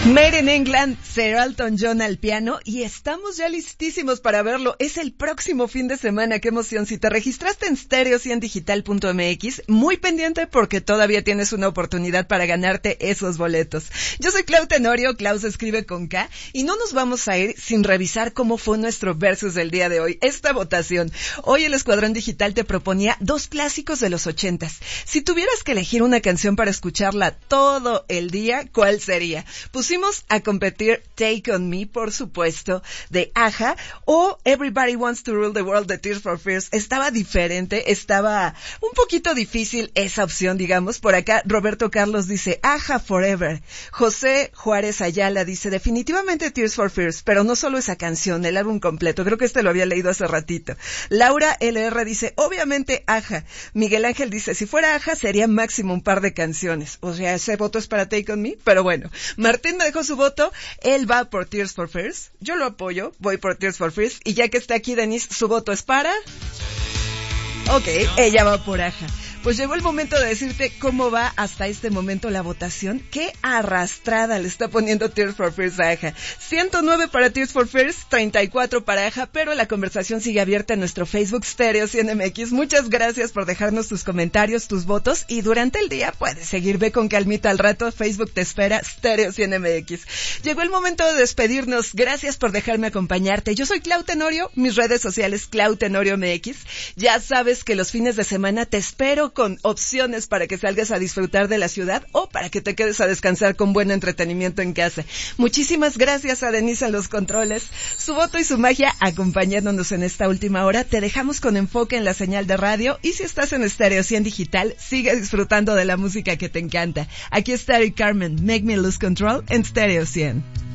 Made in England, Sir Elton John al piano, y estamos ya listísimos para verlo. Es el próximo fin de semana, qué emoción. Si te registraste en stereo100digital.mx, muy pendiente porque todavía tienes una oportunidad para ganarte esos boletos. Yo soy Clau Tenorio, Clau se escribe con K, y no nos vamos a ir sin revisar cómo fue nuestro versus del día de hoy, esta votación. Hoy el Escuadrón Digital te proponía 2 clásicos de los 80s. Si tuvieras que elegir una canción para escucharla todo el día, ¿cuál sería? Pusimos a competir Take On Me, por supuesto, de Aja, o Everybody Wants to Rule the World de Tears for Fears. Estaba diferente, estaba un poquito difícil esa opción, digamos. Por acá Roberto Carlos dice Aja Forever. José Juárez Ayala dice definitivamente Tears for Fears, pero no solo esa canción, el álbum completo. Creo que lo había leído hace ratito. Laura LR dice obviamente Aja. Miguel Ángel dice si fuera Aja sería máximo un par de canciones. O sea, ese voto es para Take On Me, pero bueno. Martín me dejó su voto, él va por Tears for Fears, yo lo apoyo, voy por Tears for Fears, y ya que está aquí Denise, su voto es para... Ok, ella va por Aja. Pues llegó el momento de decirte cómo va hasta este momento la votación. Qué arrastrada le está poniendo Tears for Fears a Aja. 109 para Tears for Fears, 34 para Aja, pero la conversación sigue abierta en nuestro Facebook Stereo 100MX. Muchas gracias por dejarnos tus comentarios, tus votos, y durante el día puedes seguir, ve con calmita al rato, Facebook te espera, Stereo 100MX. Llegó el momento de despedirnos, gracias por dejarme acompañarte. Yo soy Clau Tenorio, mis redes sociales Clau Tenorio MX. Ya sabes que los fines de semana te espero con opciones para que salgas a disfrutar de la ciudad o para que te quedes a descansar con buen entretenimiento en casa. Muchísimas gracias a Denise en los controles, su voto y su magia acompañándonos en esta última hora. Te dejamos con enfoque en la señal de radio, y si estás en Stereo 100 Digital, sigue disfrutando de la música que te encanta. Aquí está Eric Carmen, Make Me Lose Control en Stereo 100.